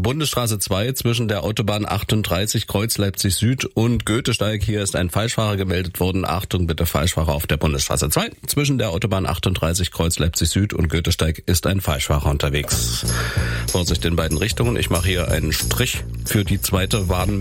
Bundesstraße 2 zwischen der Autobahn 38 Kreuz Leipzig Süd und Goethesteig. Hier ist ein Falschfahrer gemeldet worden. Achtung bitte, Falschfahrer auf der Bundesstraße 2. Zwischen der Autobahn 38 Kreuz Leipzig Süd und Goethesteig ist ein Falschfahrer unterwegs. Vorsicht in beiden Richtungen. Ich mache hier einen Strich für die zweite Warnmeldung.